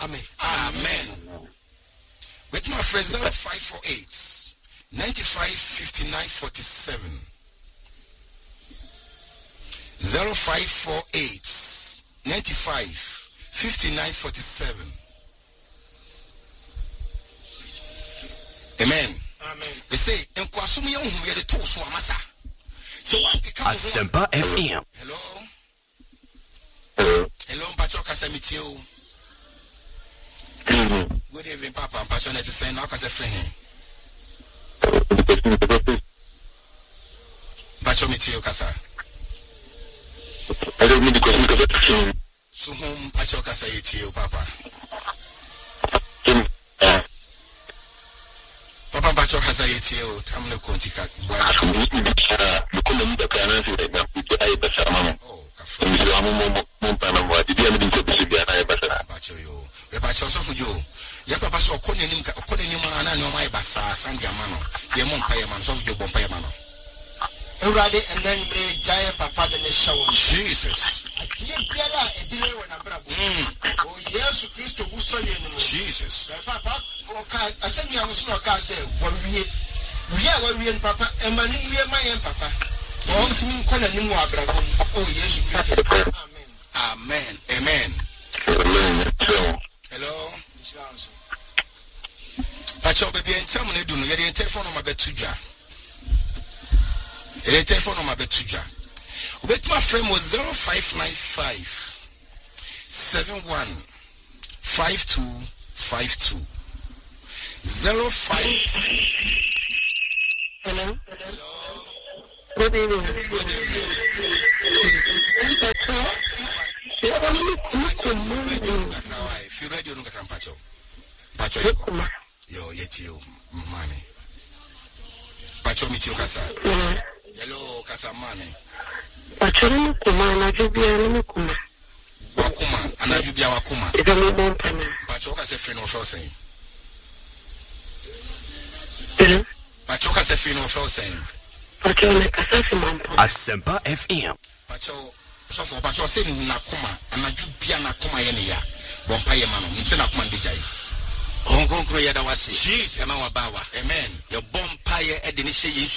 me. Amen. With my friend 0548 95 59 47. 0548 95 59 47. Amen. Amen. They say, Enkwasumi young who the two swamasa. So Asempa FM. Hello. Hello, Pacho Casamitio. Good evening, Papa. I'm passionate to say now because I friend. Pacho Mitio Casa. I don't need to go to So whom Pacho Casa Yitio, Papa. Papa Pacho Casa Yitio, Tamno Contica. Oh, Pacho, you. Pacho for you. Papa so calling him and my bassa, Sandiamano, Yamon Payaman, so you Bompayamano. Already, and then giant papa the show. Jesus. Yes, Christo, who saw you. Jesus. Papa, I said, you was not cast what we are, Papa, and my Papa. Oh, to me, call a new Abraham. Oh, yes, Amen. Amen. Amen. Hello. Pacho baby and tell me do no your telephone on my betuja. Your telephone on my betuja. With my friend was 0595 71 5252 05. Hello. Hello. Good evening. Good evening. If you ready, you don't get Pacho. Pacho, yo, yet you, money. Pacho, meet you, Casa. Hello, Casa, money. Pacho, Kuma, Kuma. Wakuma, Anajubia Wakuma. It's a little bit. Pacho, Casa, friend of Frozen. Pacho, Casa, friend of Frozen. Pacho, Asempa FM. Pacho, so for Pacho, saying Nakuma, Anajubia Nakuma, Yenia, Bompire Man, Nakuma DJ. Hong Kong Korea da wasi. Jesus, Emma Bawa. Amen. Your bompire edinise